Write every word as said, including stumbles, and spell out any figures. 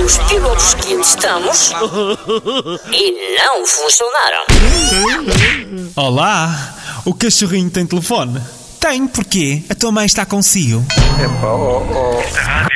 os pilotos que testamos e não funcionaram. Olá, o cachorrinho tem telefone? Tem, porquê? A tua mãe está consigo? Epá, oh, oh.